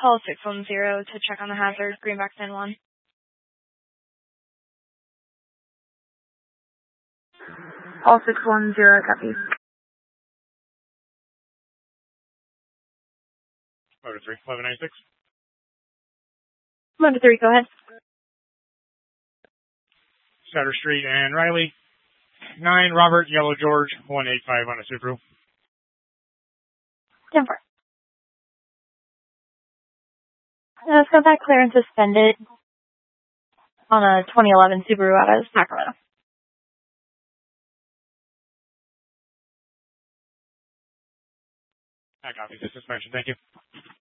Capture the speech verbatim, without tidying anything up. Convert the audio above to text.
Hall six one zero to check on the hazard, Greenback San Juan. Hall six one zero, copy. Motor three, eleven ninety-six. Motor three, go ahead. Sutter Street and Riley. nine Robert Yellow George, one eight five on a Subaru. ten four. Uh, so that clearance suspended on a twenty eleven Subaru out of Sacramento. I copy the suspension. Thank you.